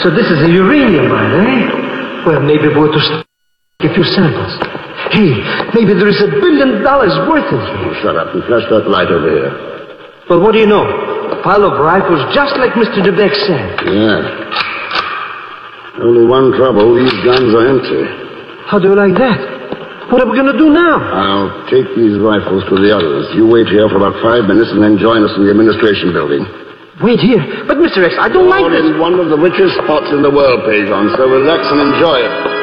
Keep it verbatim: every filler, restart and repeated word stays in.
So this is a uranium mine, eh? Well, maybe we're to st- a few samples. Hey, maybe there is a billion dollars worth in here. Oh, shut up and flash that light over here. Well, what do you know? A pile of rifles just like Mister DeBeck said. Yeah. Only one trouble, these guns are empty. How do you like that? What are we going to do now? I'll take these rifles to the others. You wait here for about five minutes and then join us in the administration building. Wait here. But, Mister X, I don't like All this. in one of the richest spots in the world, Payson, so relax and enjoy it.